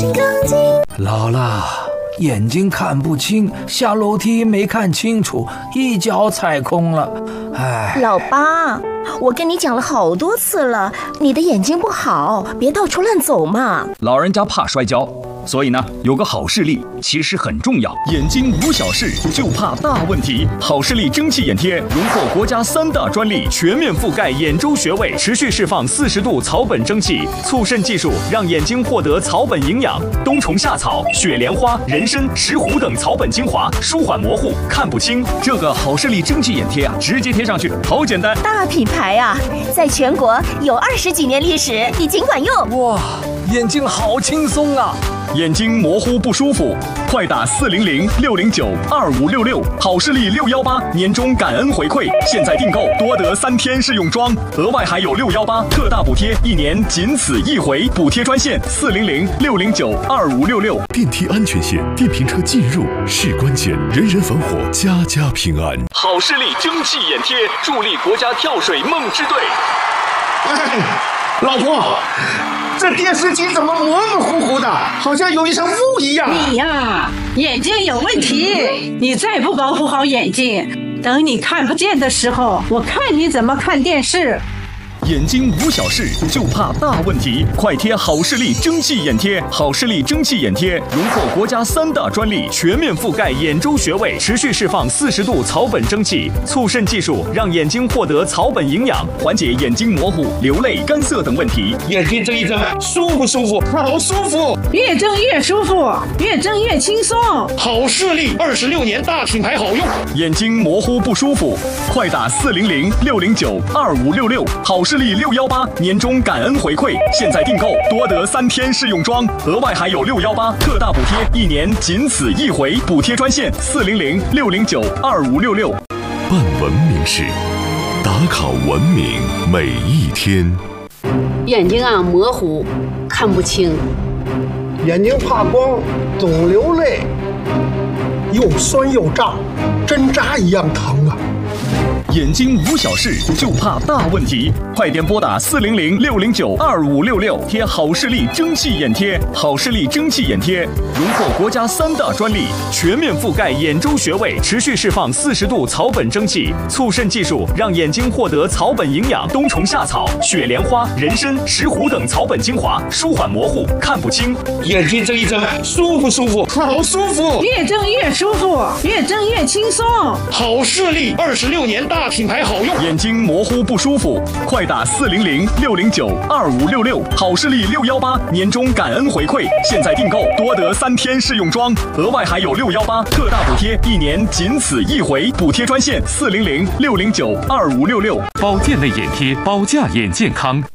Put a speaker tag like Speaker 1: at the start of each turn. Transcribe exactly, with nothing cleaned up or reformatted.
Speaker 1: 心更近。
Speaker 2: 姥姥，眼睛看不清，下楼梯没看清楚，一脚踩空了。哎，
Speaker 3: 老八，我跟你讲了好多次了，你的眼睛不好，别到处乱走嘛。
Speaker 4: 老人家怕摔跤，所以呢，有个好视力其实很重要。眼睛无小事，就怕大问题。好视力蒸汽眼贴荣获国家三大专利，全面覆盖眼周穴位，持续释放四十度草本蒸汽，促渗技术让眼睛获得草本营养。冬虫夏草、雪莲花、人参、石斛等草本精华，舒缓模糊，看不清。这个好视力蒸汽眼贴啊，直接贴上去，好简单。
Speaker 3: 大品牌啊，在全国有二十几年历史，你尽管用。
Speaker 2: 哇，眼睛好轻松啊！
Speaker 4: 眼睛模糊不舒服，快打四零零六零九二五六六，好视力六幺八年终感恩回馈，现在订购多得三天试用装，额外还有六幺八特大补贴，一年仅此一回。补贴专线四零零六零九二五六六。
Speaker 5: 电梯安全线，电瓶车进入是关键，人人防火，家家平安。
Speaker 4: 好视力蒸汽眼贴，助力国家跳水梦之队。
Speaker 6: 哎，老婆，这电视机怎么模模糊糊的，好像有一层雾一样。
Speaker 7: 你呀，眼睛有问题，你再不保护好眼睛，等你看不见的时候，我看你怎么看电视。
Speaker 4: 眼睛无小事，就怕大问题。快贴好视力蒸汽眼贴，好视力蒸汽眼贴荣获国家三大专利，全面覆盖眼周穴位，持续释放四十度草本蒸汽，促渗技术让眼睛获得草本营养，缓解眼睛模糊、流泪、干涩等问题。
Speaker 6: 眼睛睁一睁，舒不舒服？好舒服，
Speaker 7: 越睁越舒服，越睁越轻松。
Speaker 6: 好视力二十六年大品牌，好用。
Speaker 4: 眼睛模糊不舒服，快打四零零六零九二五六六。好视力六幺八年终感恩回馈，现在订购多得三天试用装，额外还有六幺八特大补贴，一年仅此一回。补贴专线四零零六零九二五六六。
Speaker 5: 办文明事，打卡文明每一天。
Speaker 8: 眼睛啊模糊，看不清，
Speaker 9: 眼睛怕光，总流泪，又酸又胀，针扎一样疼啊！
Speaker 4: 眼睛无小事，就怕大问题。快点拨打四零零六零九二五六六，贴好视力蒸汽眼贴。好视力蒸汽眼贴荣获国家三大专利，全面覆盖眼周穴位，持续释放四十度草本蒸汽，促渗技术让眼睛获得草本营养。冬虫夏草、雪莲花、人参、石斛等草本精华，舒缓模糊，看不清。
Speaker 6: 眼睛睁一睁，舒不舒服？好舒服，
Speaker 7: 越睁越舒服，越睁越轻松。
Speaker 6: 好视力二十六年大品牌，好用。
Speaker 4: 眼睛模糊不舒服，快打四零零六零九二五六六。好视力六幺八年终感恩回馈，现在订购多得三天试用装，额外还有六幺八特大补贴，一年仅此一回。补贴专线四零零六零九二五六六。
Speaker 10: 保健类眼贴，保驾眼健康。